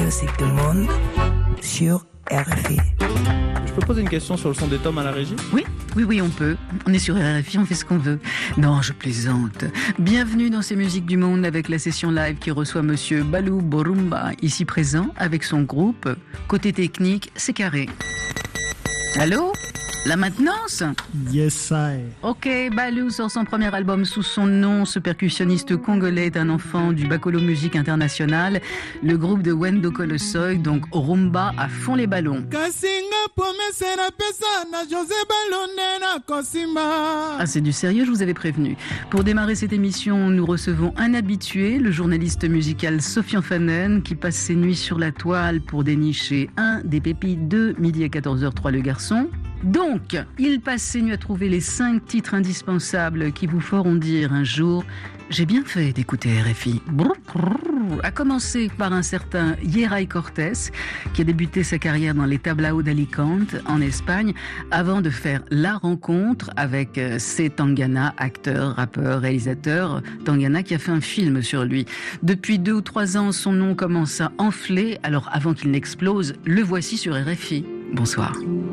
musique du monde sur RFI. Je peux poser une question sur le son des tomes à la régie ? Oui, on peut. On est sur RFI, on fait ce qu'on veut. Non, je plaisante. Bienvenue dans ces musiques du monde avec la session live qui reçoit monsieur Balou Borumba, ici présent avec son groupe. Côté technique, c'est carré. Allô ? La maintenance ? Yes, I. Ok, Balou sort son premier album sous son nom. Ce percussionniste congolais est un enfant du Bakolo Musique International, le groupe de Wendo Kolosoy, donc Rumba à fond les ballons. Ah, c'est du sérieux, je vous avais prévenu. Pour démarrer cette émission, nous recevons un habitué, le journaliste musical Sofian Fanen, qui passe ses nuits sur la toile pour dénicher un des pépites de midi à 14h03 le garçon. Donc, il passe ses nuits à trouver les 5 titres indispensables qui vous feront dire un jour « J'ai bien fait d'écouter RFI ». À commencer par un certain Yeray Cortés, qui a débuté sa carrière dans les Tablaos d'Alicante, en Espagne, avant de faire la rencontre avec C. Tangana, acteur, rappeur, réalisateur. Tangana qui a fait un film sur lui. Depuis 2 ou 3 ans, son nom commence à enfler. Alors, avant qu'il n'explose, le voici sur RFI. Bonsoir.